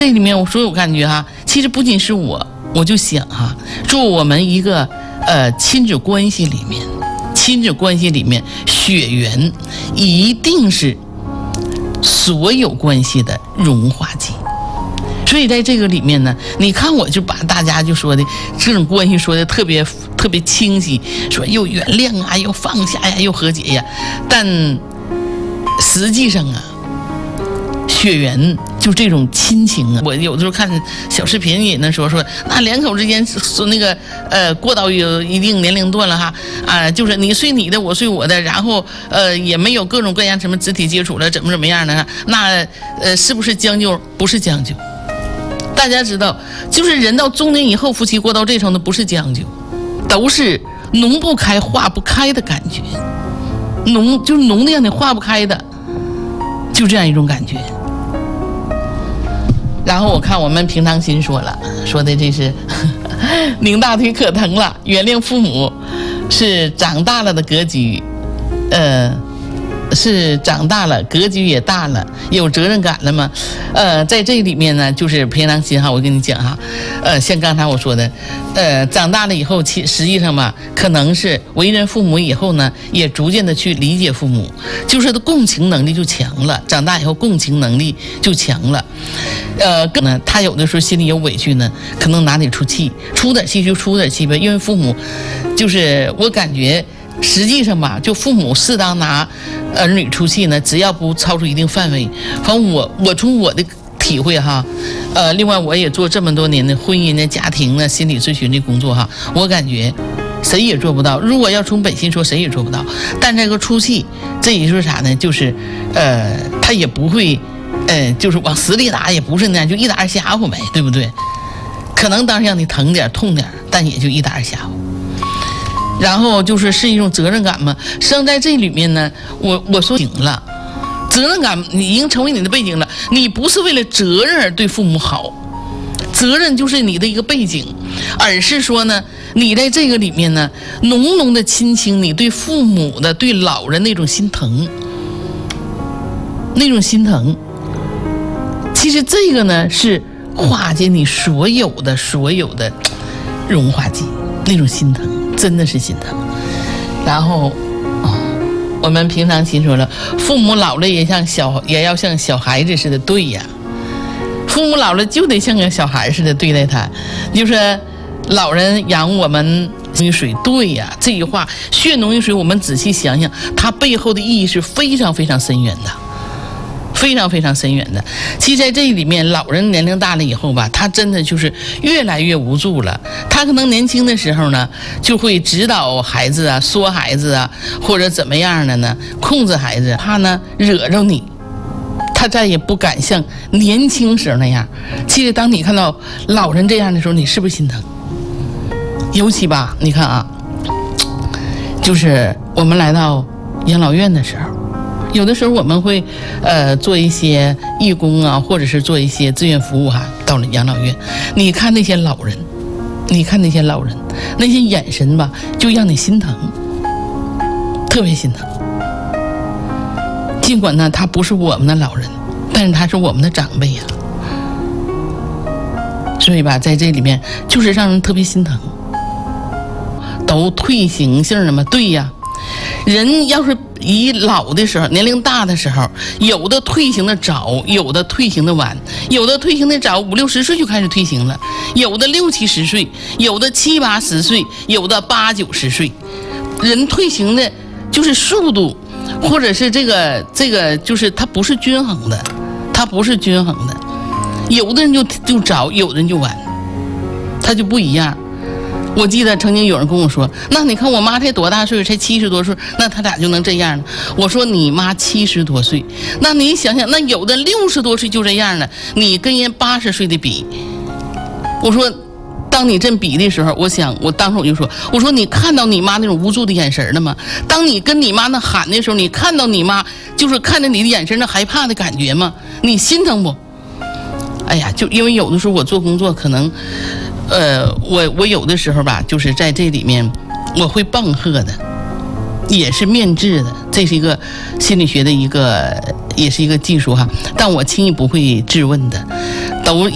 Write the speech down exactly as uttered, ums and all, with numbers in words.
这里面我说我感觉哈，其实不仅是我，我就想哈，做我们一个呃亲子关系里面，亲子关系里面血缘一定是所有关系的融化剂。所以在这个里面呢，你看我就把大家就说的这种关系说的特别特别清晰，说又原谅啊，又放下呀，又和解呀，但实际上啊，血缘就这种亲情啊，我有的时候看小视频也能说说，那两口之间说那个呃过到有一定年龄段了哈啊、呃，就是你睡你的，我睡我的，然后呃也没有各种各样什么肢体接触了，怎么怎么样的，那呃是不是将就？不是将就。大家知道，就是人到中年以后，夫妻过到这程度不是将就，都是浓不开化不开的感觉，浓就是浓的让你化不开的，就这样一种感觉。然后我看我们平常心说了，说的这是拧大腿可疼了，原谅父母是长大了的格局，呃是长大了，格局也大了，有责任感了吗？呃，在这里面呢，就是平常心哈，我跟你讲哈，呃，像刚才我说的，呃，长大了以后，其实际上吧，可能是为人父母以后呢，也逐渐的去理解父母，就是共情能力就强了，长大以后共情能力就强了，呃，更呢，他有的时候心里有委屈呢，可能哪里出气，出点气就出点气呗，因为父母，就是我感觉。实际上吧，就父母适当拿儿女出气呢，只要不超出一定范围，反正我我从我的体会哈，呃，另外我也做这么多年的婚姻的家庭的心理咨询的工作哈，我感觉谁也做不到。如果要从本心说，谁也做不到。但这个出气，这也就是啥呢？就是呃，他也不会，呃，就是往死里打，也不是那样，就一打二吓唬呗，对不对？可能当时让你疼点痛点，但也就一打二吓唬。然后就是是一种责任感嘛，实际上在这里面呢，我我说醒了，责任感你已经成为你的背景了，你不是为了责任而对父母好，责任就是你的一个背景，而是说呢，你在这个里面呢，浓浓的亲情，你对父母的对老人那种心疼，那种心疼，其实这个呢是化解你所有的所有的融化剂，那种心疼。真的是心疼。然后、哦、我们平常心说了，父母老了也像小也要像小孩子似的，对呀，父母老了就得像个小孩似的对待他，就是老人养我们浓于水，对呀，这句话血浓于水，我们仔细想想，它背后的意义是非常非常深远的，非常非常深远的。其实在这里面，老人年龄大了以后吧，他真的就是越来越无助了。他可能年轻的时候呢，就会指导孩子啊，说孩子啊，或者怎么样的呢，控制孩子。他呢惹着你，他再也不敢像年轻时候那样。其实当你看到老人这样的时候，你是不是心疼？尤其吧，你看啊，就是我们来到养老院的时候。有的时候我们会，呃，做一些义工啊，或者是做一些志愿服务哈、啊。到了养老院，你看那些老人，你看那些老人，那些眼神吧，就让你心疼，特别心疼。尽管呢，他不是我们的老人，但是他是我们的长辈呀、啊。所以吧，在这里面就是让人特别心疼。都退行性了吗？对呀。人要是以老的时候，年龄大的时候，有的退行的早，有的退行的晚，有的退行的早，五六十岁就开始退行了，有的六七十岁，有的七八十岁，有的八九十岁。人退行的就是速度，或者是这个这个，就是它不是均衡的，它不是均衡的。有的人就就早，有的人就晚，它就不一样。我记得曾经有人跟我说，那你看我妈才多大岁，才七十多岁，那她咋就能这样呢？我说你妈七十多岁，那你想想，那有的六十多岁就这样了，你跟人八十岁的比，我说当你这比的时候，我想我当时我就说，我说你看到你妈那种无助的眼神了吗？当你跟你妈那喊的时候，你看到你妈就是看着你的眼神那害怕的感觉吗？你心疼不？哎呀，就因为有的时候我做工作可能呃，我我有的时候吧，就是在这里面，我会棒喝的，也是面质的，这是一个心理学的一个，也是一个技术哈。但我轻易不会质问的，都。